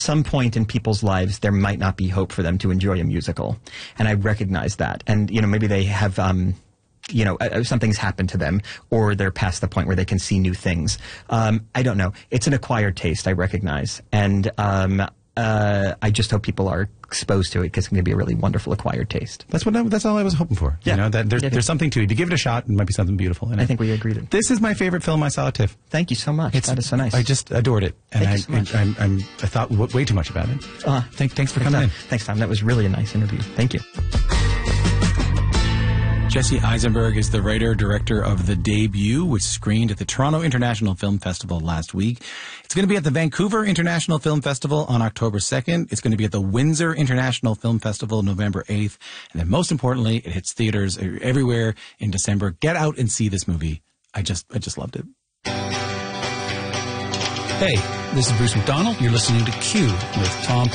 some point in people's lives, there might not be hope for them to enjoy a musical. And I recognize that. And, maybe they have, something's happened to them, or they're past the point where they can see new things. I don't know. It's an acquired taste, I recognize. And I just hope people are exposed to it, because it's going to be a really wonderful acquired taste. That's all I was hoping for. Yeah. There's something to it. To give it a shot, it might be something beautiful. And I think we agreed. This is my favorite film I saw at TIFF. Thank you so much. That is so nice. I just adored it. And Thank you so much. I thought way too much about it. Thanks for coming in. Thanks, Tom. That was really a nice interview. Thank you. Jesse Eisenberg is the writer-director of The Debut, which screened at the Toronto International Film Festival last week. It's going to be at the Vancouver International Film Festival on October 2nd. It's going to be at the Windsor International Film Festival November 8th. And then most importantly, it hits theaters everywhere in December. Get out and see this movie. I just loved it. Hey, this is Bruce McDonald. You're listening to Q with Tom